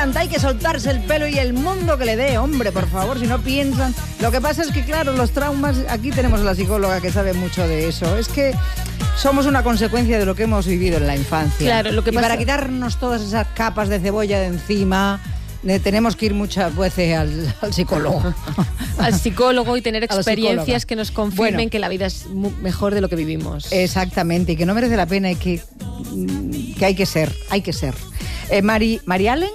encanta, hay que soltarse el pelo y el mundo que le dé, hombre, por favor, si no piensan. Lo que pasa es que, claro, los traumas, aquí tenemos a la psicóloga que sabe mucho de eso, es que somos una consecuencia de lo que hemos vivido en la infancia. Claro, lo que y pasa... para quitarnos todas esas capas de cebolla de encima, tenemos que ir muchas veces al psicólogo. Al psicólogo y tener experiencias que nos confirmen, bueno, que la vida es mejor de lo que vivimos. Exactamente, y que no merece la pena y que hay que ser. ¿Marialen?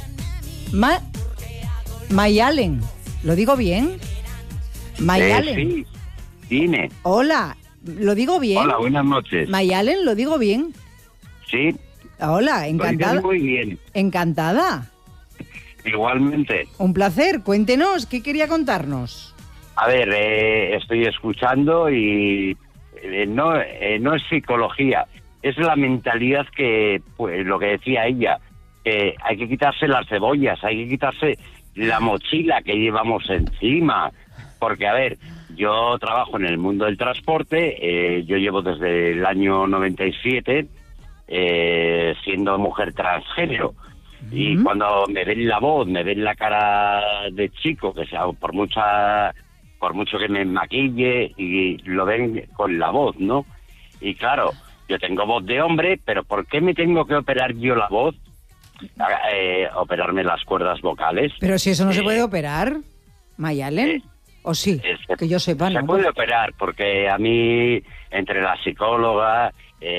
Mayalen, ¿lo digo bien? Mayalen. Sí, dime. Hola, ¿lo digo bien? Hola, buenas noches. Mayalen, ¿lo digo bien? Sí. Hola, encantada. Muy bien. Encantada. Igualmente. Un placer, cuéntenos, ¿qué quería contarnos? A ver, estoy escuchando y no es psicología, es la mentalidad que, pues lo que decía ella, que hay que quitarse las cebollas, hay que quitarse la mochila que llevamos encima, porque a ver, yo trabajo en el mundo del transporte, yo llevo desde el año 97 siendo mujer transgénero. Y cuando me ven la voz, me ven la cara de chico, que sea por mucho que me maquille, y lo ven con la voz, ¿no? Y claro, yo tengo voz de hombre, pero ¿por qué me tengo que operar yo la voz? Operarme las cuerdas vocales. Pero si eso no se puede operar, Mayalen, ¿o sí? Que yo sepa, ¿no? Se puede operar, porque a mí, entre la psicóloga,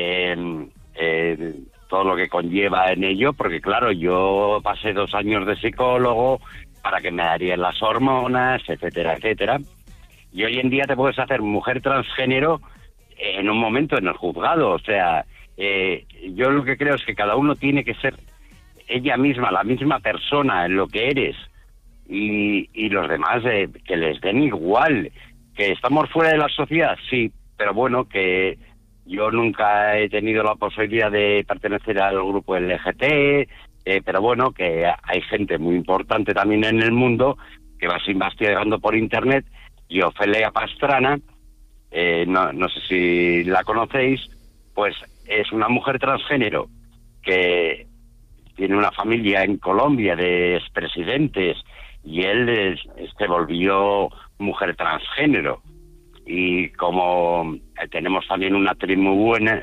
todo lo que conlleva en ello, porque claro, yo pasé 2 años de psicólogo para que me darían las hormonas, etcétera, etcétera. Y hoy en día te puedes hacer mujer transgénero en un momento en el juzgado. O sea, yo lo que creo es que cada uno tiene que ser ella misma, la misma persona en lo que eres, y los demás que les den igual. Que estamos fuera de la sociedad, sí, pero bueno, que yo nunca he tenido la posibilidad de pertenecer al grupo LGT, pero bueno, que hay gente muy importante también en el mundo que vas investigando por internet. Y Ofelia Pastrana, no sé si la conocéis, pues es una mujer transgénero que tiene una familia en Colombia de expresidentes, y él se volvió mujer transgénero. Y como tenemos también una actriz muy buena,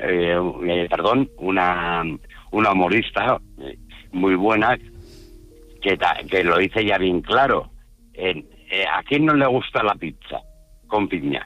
una humorista muy buena, que lo dice ya bien claro, ¿a quién no le gusta la pizza con piña?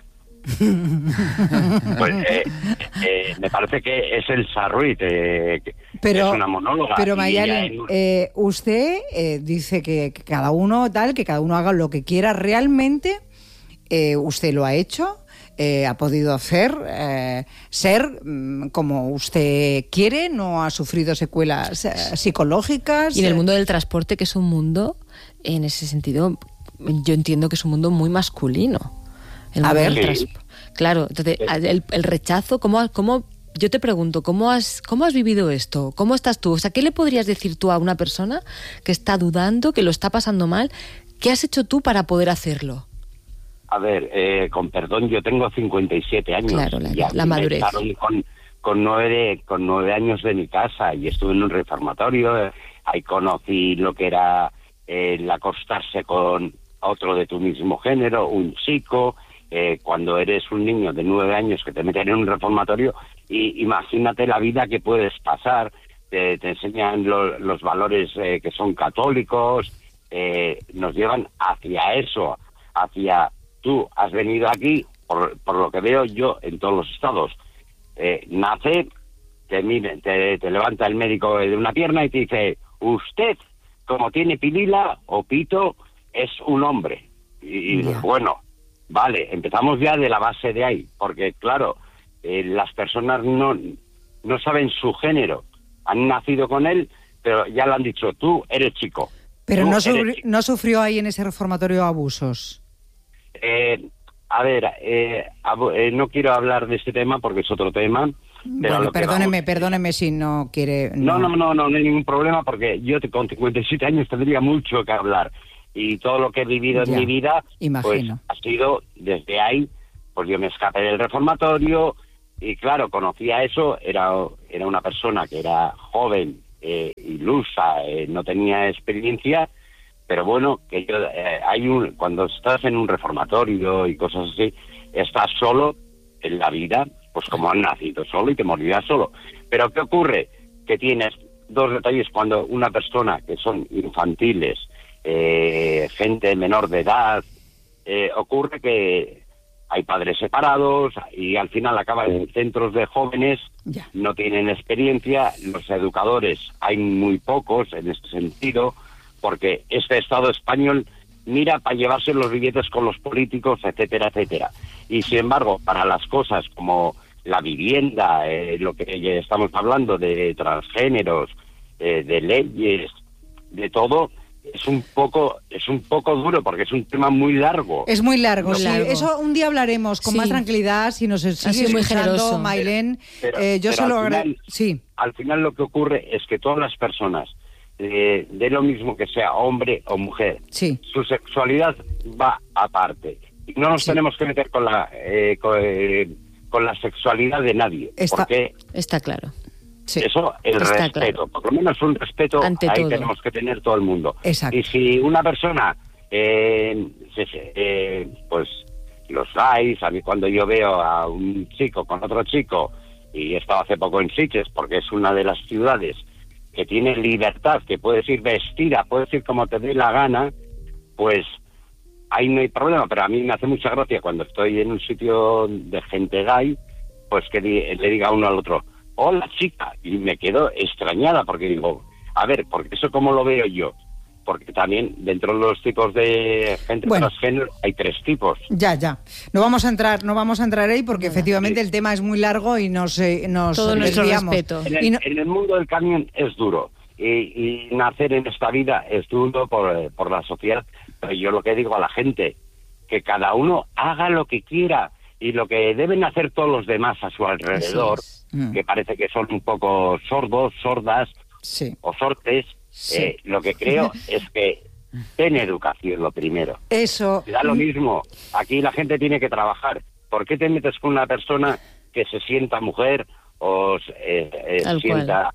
Pues me parece que es el Sarruit, pero, es una monóloga. Pero Mayalen, usted dice que cada uno haga lo que quiera realmente. ¿Usted lo ha hecho? ¿Ha podido hacer ser como usted quiere? ¿No ha sufrido secuelas psicológicas? Y en el mundo del transporte, que es un mundo, en ese sentido, yo entiendo que es un mundo muy masculino. Claro, entonces el rechazo, ¿cómo? Yo te pregunto, ¿cómo has vivido esto? ¿Cómo estás tú? O sea, ¿qué le podrías decir tú a una persona que está dudando, que lo está pasando mal? ¿Qué has hecho tú para poder hacerlo? A ver, con perdón, yo tengo 57 años. Claro, la madurez. Con 9 años de mi casa, y estuve en un reformatorio. Ahí conocí lo que era el acostarse con otro de tu mismo género, un chico. Cuando eres un niño de 9 años que te meten en un reformatorio, y imagínate la vida que puedes pasar. Te enseñan los valores que son católicos, nos llevan hacia eso, hacia... Tú has venido aquí, por lo que veo yo en todos los estados, nace, te levanta el médico de una pierna y te dice, usted, como tiene pilila o pito, es un hombre. Y bueno, vale, empezamos ya de la base de ahí, porque claro, las personas no saben su género, han nacido con él, pero ya le han dicho, tú eres chico. Pero no sufrió ahí en ese reformatorio abusos. A ver, no quiero hablar de este tema porque es otro tema. Pero bueno, perdóneme si no quiere... No hay ningún problema, porque yo con 57 años tendría mucho que hablar. Y todo lo que he vivido en mi vida, imagino, pues ha sido desde ahí. Pues yo me escapé del reformatorio y claro, conocía eso, era una persona que era joven, ilusa, no tenía experiencia, pero bueno, que yo, cuando estás en un reformatorio y cosas así, estás solo en la vida, pues como has nacido solo y te morirás solo. Pero ¿qué ocurre? Que tienes dos detalles cuando una persona que son infantiles, gente menor de edad, ocurre que hay padres separados y al final acaban en centros de jóvenes, no tienen experiencia, los educadores hay muy pocos en este sentido, porque este Estado español mira para llevarse los billetes con los políticos, etcétera, etcétera. Y sin embargo, para las cosas como la vivienda, lo que estamos hablando de transgéneros, de leyes, de todo, es un poco duro porque es un tema muy largo. Es muy largo, sí. Eso un día hablaremos con más tranquilidad si nos sigue muy escuchando, generoso. Mailén. Yo se lo agradezco. Sí. Al final lo que ocurre es que todas las personas, de lo mismo que sea hombre o mujer, sí, su sexualidad va aparte. Y no nos tenemos que meter con la sexualidad de nadie. Porque está claro. Sí. Eso, el Está respeto, claro. por lo menos un respeto ante ahí todo. tenemos que tener todo el mundo. Exacto. Y si una persona, pues los gays, a mí cuando yo veo a un chico con otro chico, y he estado hace poco en Sitges, porque es una de las ciudades que tiene libertad, que puedes ir vestida, puedes ir como te dé la gana, pues ahí no hay problema. Pero a mí me hace mucha gracia cuando estoy en un sitio de gente gay, pues que le diga uno al otro, hola chica, y me quedo extrañada porque digo, a ver, porque eso cómo lo veo yo, porque también dentro de los tipos de gente transgénero hay tres tipos. Ya. No vamos a entrar ahí porque efectivamente el tema es muy largo y nos todo nuestro desviamos. respeto. En el mundo del camión es duro y nacer en esta vida es duro por la sociedad, pero yo lo que digo a la gente, que cada uno haga lo que quiera y lo que deben hacer todos los demás a su alrededor, que parece que son un poco sordos, sordas o sortes, lo que creo es que ten educación lo primero. Eso. Da lo mismo, aquí la gente tiene que trabajar. ¿Por qué te metes con una persona que se sienta mujer o sienta...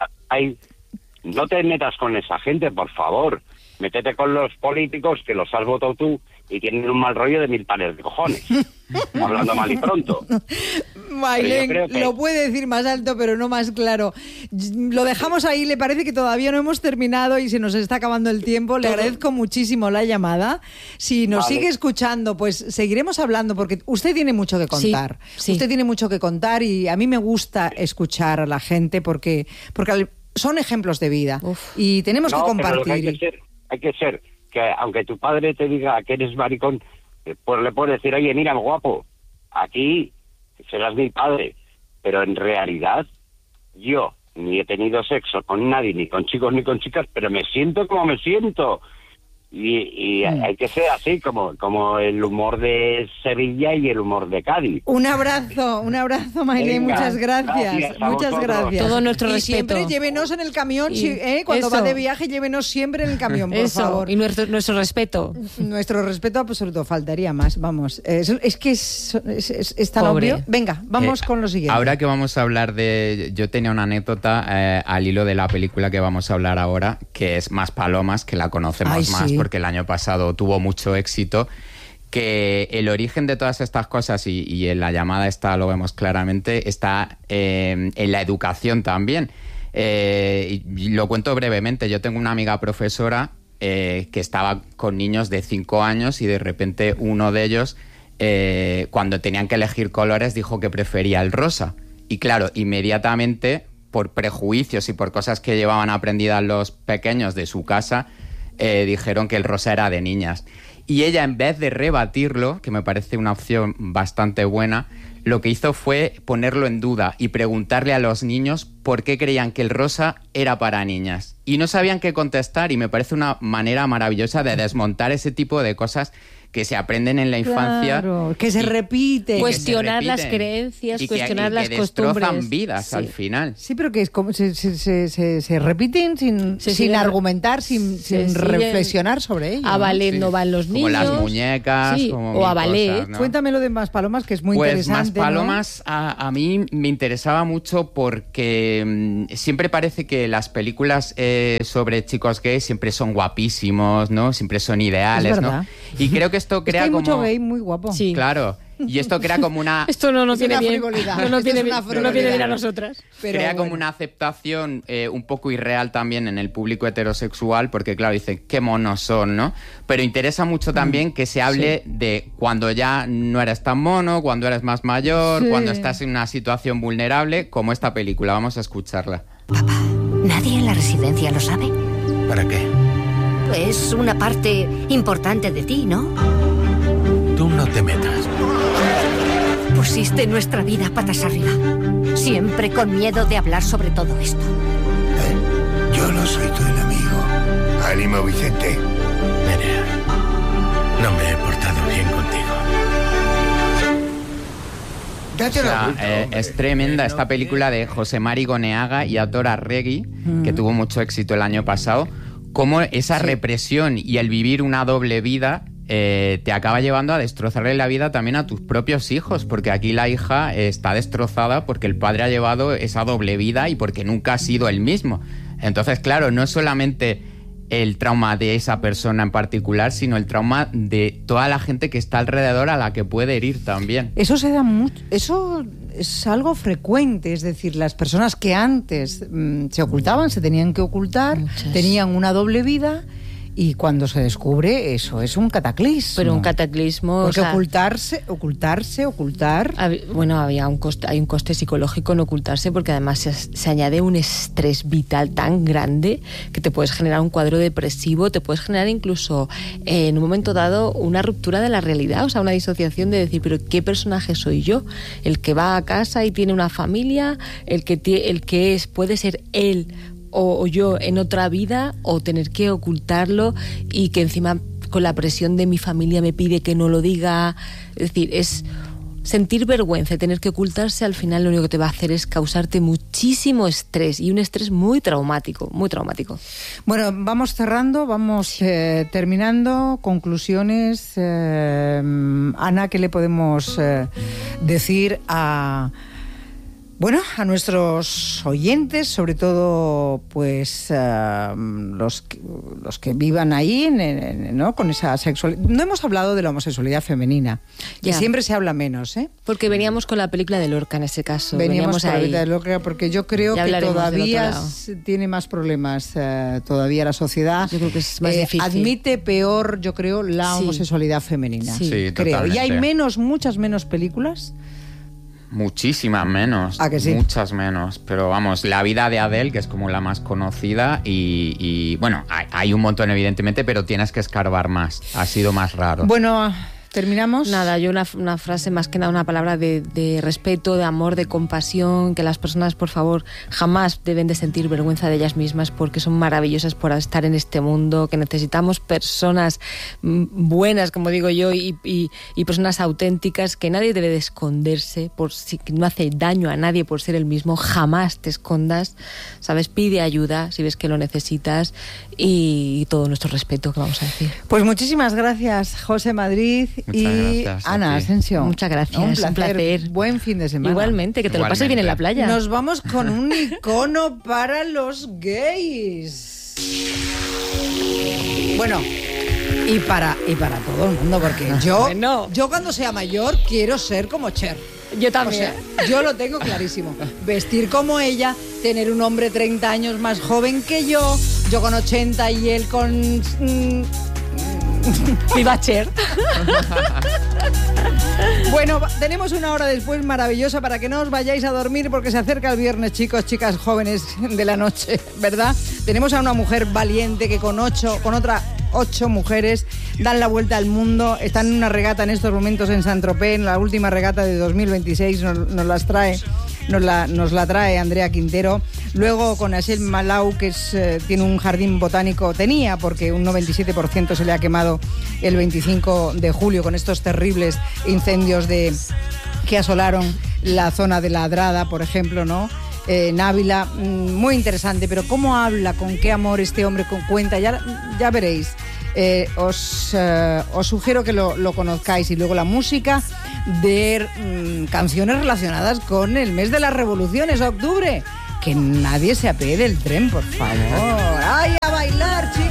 no te metas con esa gente, por favor. Métete con los políticos que los has votado tú y tienen un mal rollo de 1000 pares de cojones. Hablando mal y pronto. Mailén, lo puede decir más alto, pero no más claro. Lo dejamos ahí, le parece que todavía no hemos terminado y se nos está acabando el tiempo. Le agradezco muchísimo la llamada. Si nos sigue escuchando, pues seguiremos hablando, porque usted tiene mucho que contar. Sí. Usted tiene mucho que contar y a mí me gusta escuchar a la gente porque son ejemplos de vida. Y tenemos que compartir. Pero lo que hay que ser que aunque tu padre te diga que eres maricón, pues le puedes decir, oye, mira, guapo, aquí serás mi padre, pero en realidad yo ni he tenido sexo con nadie, ni con chicos ni con chicas, pero me siento como me siento. Y hay que ser así, como el humor de Sevilla y el humor de Cádiz. Un abrazo, Mailén, muchas gracias. Muchas gracias. Todo nuestro respeto. Siempre llévenos en el camión, cuando va de viaje, llévenos siempre en el camión, por favor. Y nuestro respeto. Nuestro respeto absoluto, faltaría más, vamos. Es que es tan obvio. Venga, vamos con lo siguiente. Ahora que vamos a hablar yo tenía una anécdota al hilo de la película que vamos a hablar ahora, que es Más Palomas, que la conocemos más. Sí. Porque el año pasado tuvo mucho éxito, que el origen de todas estas cosas, y en la llamada lo vemos claramente, está en la educación también. Y lo cuento brevemente. Yo tengo una amiga profesora que estaba con niños de 5 años y de repente uno de ellos, cuando tenían que elegir colores, dijo que prefería el rosa. Y claro, inmediatamente, por prejuicios y por cosas que llevaban aprendidas los pequeños de su casa, dijeron que el rosa era de niñas. Y ella, en vez de rebatirlo, que me parece una opción bastante buena, lo que hizo fue ponerlo en duda y preguntarle a los niños por qué creían que el rosa era para niñas. Y no sabían qué contestar, y me parece una manera maravillosa de desmontar ese tipo de cosas que se aprenden en la infancia. Claro, que se repiten. Cuestionar las creencias, cuestionar las costumbres. Que destrozan vidas al final. Sí, pero que es como se repiten sin argumentar, sin reflexionar sobre ello. A ballet no van los niños. Como las muñecas. O a ballet. Cosas, ¿no? Cuéntamelo de Maspalomas, que es muy interesante. Maspalomas, ¿no? a mí me interesaba mucho porque siempre parece que las películas sobre chicos gays siempre son guapísimos, ¿no? Siempre son ideales, ¿no? Y creo que esto crea hay como... mucho gay muy guapo. Sí. Claro. Y esto crea como una... Esto no nos viene bien. No nos viene bien a nosotras. Crea como una aceptación un poco irreal también en el público heterosexual, porque claro, dicen, qué monos son, ¿no? Pero interesa mucho también que se hable de cuando ya no eres tan mono, cuando eres más mayor, cuando estás en una situación vulnerable, como esta película. Vamos a escucharla. Papá, ¿nadie en la residencia lo sabe? ¿Para qué? Es una parte importante de ti, ¿no? Tú no te metas. Pusiste nuestra vida patas arriba. Siempre con miedo de hablar sobre todo esto. Yo no soy tu enemigo. Ánimo, Vicente. Nerea, no me he portado bien contigo. Date la vuelta, es tremenda esta película de José Mari Goneaga y Aitor Arregui, que tuvo mucho éxito el año pasado. Cómo esa represión y el vivir una doble vida te acaba llevando a destrozarle la vida también a tus propios hijos, porque aquí la hija está destrozada porque el padre ha llevado esa doble vida y porque nunca ha sido el mismo. Entonces, claro, no es solamente el trauma de esa persona en particular, sino el trauma de toda la gente que está alrededor a la que puede herir también. Eso se da mucho, eso es algo frecuente, es decir, las personas que antes se ocultaban, se tenían que ocultar, tenían una doble vida. Y cuando se descubre, eso es un cataclismo. Pero un cataclismo... Porque ocultar... Bueno, hay un coste psicológico en ocultarse, porque además se añade un estrés vital tan grande que te puedes generar un cuadro depresivo, te puedes generar incluso, en un momento dado, una ruptura de la realidad, o sea, una disociación de decir, pero ¿qué personaje soy yo? El que va a casa y tiene una familia, el que puede ser él o yo en otra vida, o tener que ocultarlo y que encima con la presión de mi familia me pide que no lo diga. Es decir, es sentir vergüenza, tener que ocultarse, al final lo único que te va a hacer es causarte muchísimo estrés, y un estrés muy traumático, muy traumático. Bueno, vamos cerrando, vamos terminando. Conclusiones. Ana, ¿qué le podemos decir a nuestros oyentes, sobre todo pues los que vivan ahí, ¿no? Con esa sexualidad? No hemos hablado de la homosexualidad femenina, que siempre se habla menos, ¿eh? Porque veníamos con la película de Lorca en ese caso. Veníamos con la película de Lorca, porque yo creo que todavía tiene más problemas todavía la sociedad. Yo creo que es más difícil. Admite peor, yo creo, la homosexualidad femenina. Sí, creo. totalmente. Y hay muchas menos películas. Muchísimas menos. ¿A que sí? Muchas menos. Pero vamos, la vida de Adele, que es como la más conocida, y bueno, hay un montón evidentemente, pero tienes que escarbar más. Ha sido más raro. Bueno, ¿terminamos? Nada, yo una frase, más que nada una palabra de respeto, de amor, de compasión, que las personas, por favor, jamás deben de sentir vergüenza de ellas mismas, porque son maravillosas por estar en este mundo, que necesitamos personas buenas, como digo yo, y personas auténticas, que nadie debe de esconderse, por si no hace daño a nadie por ser el mismo. Jamás te escondas, ¿sabes? Pide ayuda si ves que lo necesitas, y todo nuestro respeto, que vamos a decir. Pues muchísimas gracias, José Madrid. Y Ana Asensio. Muchas gracias. Un placer. Buen fin de semana. Igualmente, que te lo pases bien en la playa. Nos vamos con un icono para los gays. Bueno, y para todo el mundo, porque yo cuando sea mayor quiero ser como Cher. Yo también. O sea, yo lo tengo clarísimo. Vestir como ella, tener un hombre 30 años más joven que yo con 80 y él con... ¡Viva Cher! Bueno, tenemos una hora después maravillosa para que no os vayáis a dormir, porque se acerca el viernes, chicos, chicas jóvenes de la noche, ¿verdad? Tenemos a una mujer valiente que con otras 8 mujeres dan la vuelta al mundo. Están en una regata en estos momentos en Saint-Tropez, en la última regata de 2026, nos las trae nos la trae Andrea Quintero. Luego con Achel Malau, que tiene un jardín botánico, tenía, porque un 97% se le ha quemado el 25 de julio con estos terribles incendios que asolaron la zona de La Adrada, por ejemplo, ¿no? En Ávila, muy interesante, pero cómo habla, con qué amor este hombre cuenta, ya veréis. Os sugiero que lo conozcáis. Y luego la música de canciones relacionadas con el mes de las revoluciones, octubre. Que nadie se apee del tren, por favor. ¡Ay, a bailar, chicos!